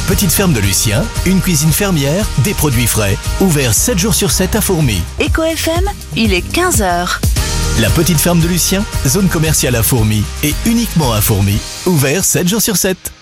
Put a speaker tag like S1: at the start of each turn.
S1: petite ferme de Lucien, une cuisine fermière, des produits frais. Ouvert 7 jours sur 7 à Fourmies.
S2: Éco FM, il est 15h.
S1: La petite ferme de Lucien, zone commerciale à Fourmies et uniquement à Fourmies. Ouvert 7 jours sur 7.